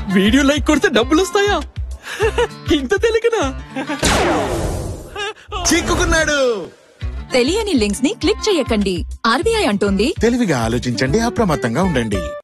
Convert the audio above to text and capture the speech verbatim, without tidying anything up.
Video like కొడితే డబ్బులు వస్తాయా? ఇంత తెలియకనా? చిక్కుకున్నాడు. తెలియని లింక్స్ ని క్లిక్ చేయకండి. ఆర్బీఐ అంటోంది తెలివిగా ఆలోచించండి, అప్రమత్తంగా ఉండండి.